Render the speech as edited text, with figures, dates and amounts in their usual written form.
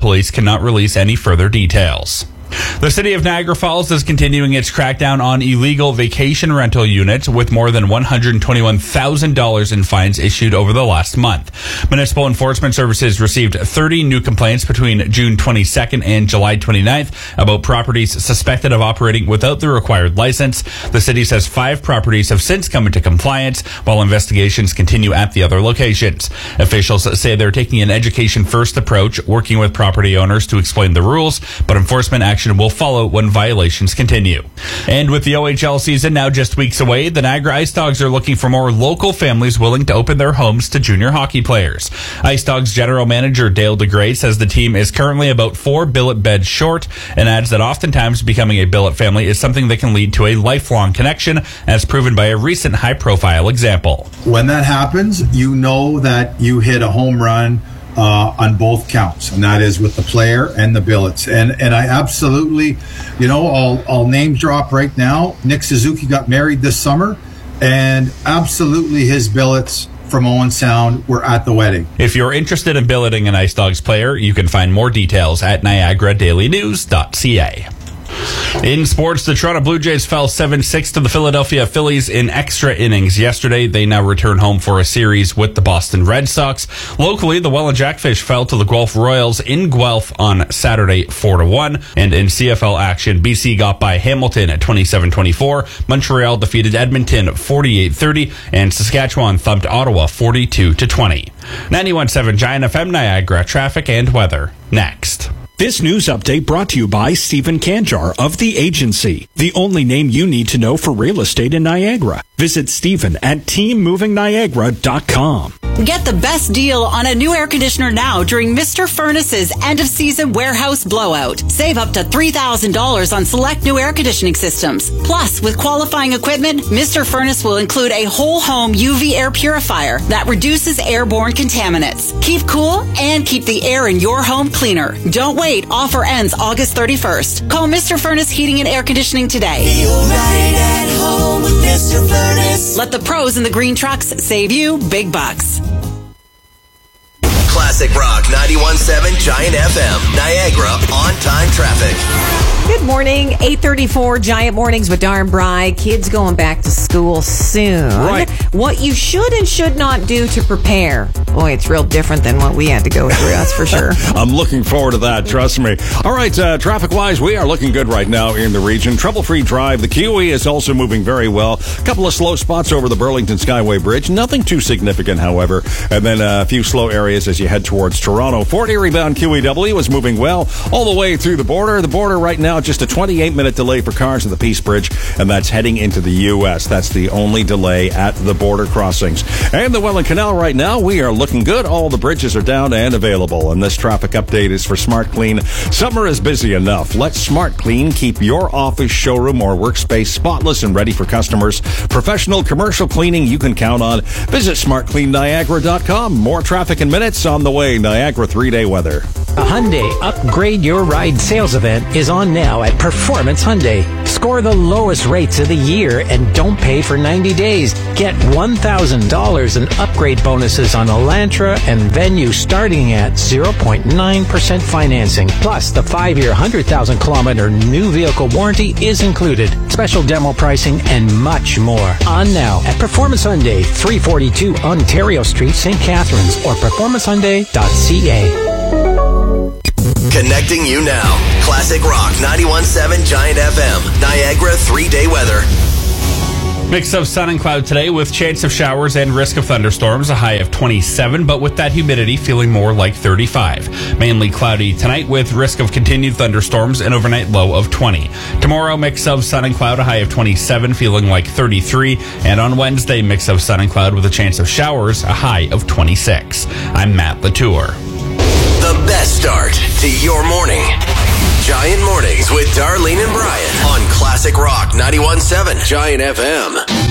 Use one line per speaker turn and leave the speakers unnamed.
police cannot release any further details. The city of Niagara Falls is continuing its crackdown on illegal vacation rental units with more than $121,000 in fines issued over the last month. Municipal Enforcement Services received 30 new complaints between June 22nd and July 29th about properties suspected of operating without the required license. The city says 5 properties have since come into compliance while investigations continue at the other locations. Officials say they're taking an education-first approach, working with property owners to explain the rules, but enforcement action will follow when violations continue. And with the OHL season now just weeks away, the Niagara Ice Dogs are looking for more local families willing to open their homes to junior hockey players. Ice Dogs General Manager Dale DeGray says the team is currently about 4 billet beds short and adds that oftentimes becoming a billet family is something that can lead to a lifelong connection, as proven by a recent high-profile example.
When that happens, you know that you hit a home run on both counts, and that is with the player and the billets. And I absolutely, I'll name drop right now. Nick Suzuki got married this summer, and absolutely his billets from Owen Sound were at the wedding.
If you're interested in billeting an Ice Dogs player, you can find more details at niagaradailynews.ca. In sports, the Toronto Blue Jays fell 7-6 to the Philadelphia Phillies in extra innings yesterday. They now return home for a series with the Boston Red Sox. Locally, the Welland Jackfish fell to the Guelph Royals in Guelph on Saturday 4-1. And in CFL action, BC got by Hamilton at 27-24. Montreal defeated Edmonton 48-30. And Saskatchewan thumped Ottawa 42-20. 91.7 Giant FM Niagara, traffic and weather next.
This news update brought to you by Stephen Kanjar of The Agency, the only name you need to know for real estate in Niagara. Visit Stephen at teammovingniagara.com.
Get the best deal on a new air conditioner now during Mr. Furnace's end-of-season warehouse blowout. Save up to $3,000 on select new air conditioning systems. Plus, with qualifying equipment, Mr. Furnace will include a whole-home UV air purifier that reduces airborne contaminants. Keep cool and keep the air in your home cleaner. Don't wait. Offer ends August 31st. Call Mr. Furnace Heating and Air Conditioning today.
Feel right at home with Mr. Furnace.
Let the pros in the green trucks save you big bucks.
Classic Rock 91.7 Giant FM, Niagara on-time traffic.
Good morning, 8:34 Giant Mornings with Darren Bry. Kids going back to school soon.
Right.
What you should and should not do to prepare. Boy, it's real different than what we had to go through, that's for sure.
I'm looking forward to that, trust me. All right, traffic-wise, we are looking good right now in the region. Trouble-free drive. The QE is also moving very well. A couple of slow spots over the Burlington Skyway Bridge. Nothing too significant, however. And then a few slow areas as you head towards Toronto. Fort Erie bound QEW is moving well all the way through the border. The border right now, just a 28-minute delay for cars at the Peace Bridge, and that's heading into the U.S. That's the only delay at the border crossings. And the Welland Canal right now, we are looking good. All the bridges are down and available. And this traffic update is for Smart Clean. Summer is busy enough. Let Smart Clean keep your office, showroom, or workspace spotless and ready for customers. Professional commercial cleaning you can count on. Visit smartcleanniagara.com. More traffic in minutes on the way. Niagara 3-day weather.
A Hyundai Upgrade Your Ride sales event is on now at Performance Hyundai. Score the lowest rates of the year and don't pay for 90 days. Get $1,000 in upgrade bonuses on Elantra and Venue starting at 0.9% financing. Plus, the 5-year, 100,000-kilometer new vehicle warranty is included. Special demo pricing and much more. On now at Performance Hyundai, 342 Ontario Street, St. Catharines, or performancehyundai.ca.
Connecting you now. Classic Rock 91.7 Giant FM, Niagara 3-day weather.
Mix of sun and cloud today with chance of showers and risk of thunderstorms, a high of 27, but with that humidity feeling more like 35. Mainly cloudy tonight with risk of continued thunderstorms, an overnight low of 20. Tomorrow, mix of sun and cloud, a high of 27, feeling like 33. And on Wednesday, mix of sun and cloud with a chance of showers, a high of 26. I'm Matt Latour.
The best start to your morning. Giant Mornings with Darlene and Brian on Classic Rock 91.7 Giant FM.